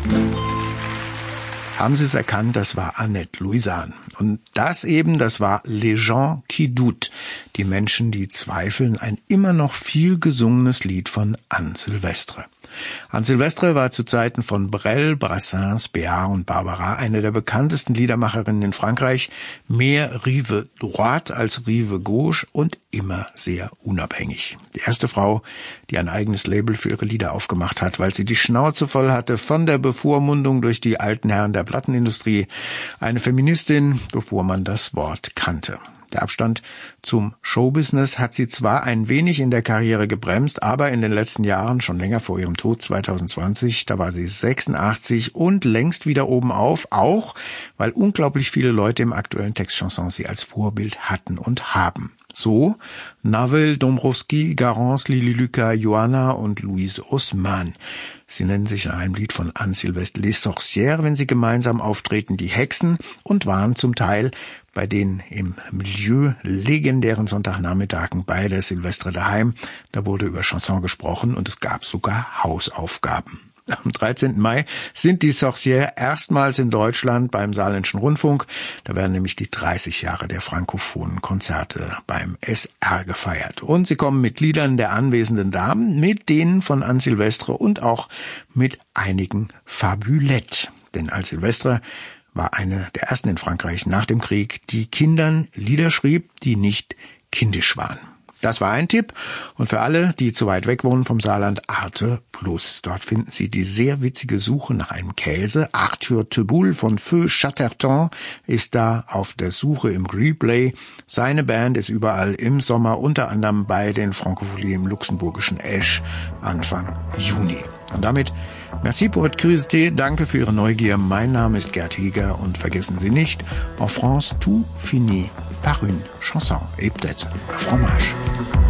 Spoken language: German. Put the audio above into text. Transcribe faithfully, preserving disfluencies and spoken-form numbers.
Haben Sie es erkannt, das war Annette Louisan. Und das eben, das war Les gens qui doutent, die Menschen, die zweifeln, ein immer noch viel gesungenes Lied von Anne Sylvestre. Anne Sylvestre war zu Zeiten von Brel, Brassens, Béat und Barbara eine der bekanntesten Liedermacherinnen in Frankreich, mehr Rive droite als Rive gauche und immer sehr unabhängig. Die erste Frau, die ein eigenes Label für ihre Lieder aufgemacht hat, weil sie die Schnauze voll hatte von der Bevormundung durch die alten Herren der Plattenindustrie. Eine Feministin, bevor man das Wort kannte. Der Abstand zum Showbusiness hat sie zwar ein wenig in der Karriere gebremst, aber in den letzten Jahren, schon länger vor ihrem Tod zwanzig zwanzig, da war sie sechsundachtzig und längst wieder oben auf, auch weil unglaublich viele Leute im aktuellen Textchanson sie als Vorbild hatten und haben. So Navel, Dombrowski, Garance, Lili Lucas, Johanna und Louise Haussmann. Sie nennen sich in einem Lied von Anne Sylvestre Les Sorcières, wenn sie gemeinsam auftreten, die Hexen, und waren zum Teil bei den im Milieu legendären Sonntagnachmittagen bei der Sylvestre daheim. Da wurde über Chanson gesprochen und es gab sogar Hausaufgaben. Am dreizehnten Mai sind die Sorcières erstmals in Deutschland beim Saarländischen Rundfunk. Da werden nämlich die dreißig Jahre der frankophonen Konzerte beim S R gefeiert. Und sie kommen mit Liedern der anwesenden Damen, mit denen von Anne Sylvestre und auch mit einigen Fabulettes. Denn Anne Sylvestre war eine der ersten in Frankreich nach dem Krieg, die Kindern Lieder schrieb, die nicht kindisch waren. Das war ein Tipp. Und für alle, die zu weit weg wohnen vom Saarland, Arte Plus. Dort finden Sie die sehr witzige Suche nach einem Käse. Arthur Teboul von Feu Chatterton ist da auf der Suche im Replay. Seine Band ist überall im Sommer, unter anderem bei den Francopholies im luxemburgischen Esch Anfang Juni. Und damit, merci pour votre curiosité, danke für Ihre Neugier. Mein Name ist Gerd Heger und vergessen Sie nicht, en France tout finit par une chanson et peut-être un fromage.